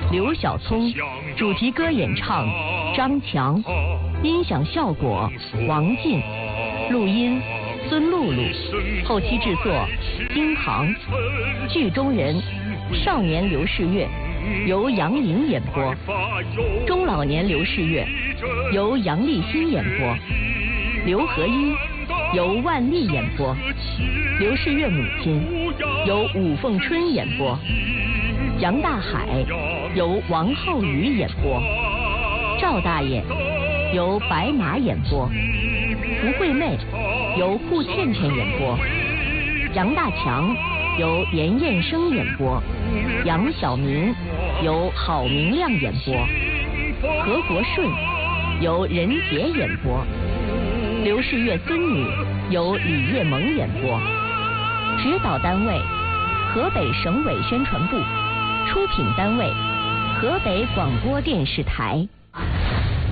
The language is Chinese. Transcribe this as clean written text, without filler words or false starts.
刘晓聪，主题歌演唱张强，音响效果王静，录音孙露露，后期制作金航，剧中人少年刘世月由杨颖演播，中老年刘世月由杨立新演播，刘和一由万丽演播，刘世月母亲由武凤春演播，杨大海由王浩宇演播，赵大爷由白马演播，福惠妹由顾倩倩演播，杨大强由严彦生演播，杨晓明由郝明亮演播，何国顺由任杰演播，刘世月孙女由李叶萌演播，指导单位河北省委宣传部，出品单位河北广播电视台。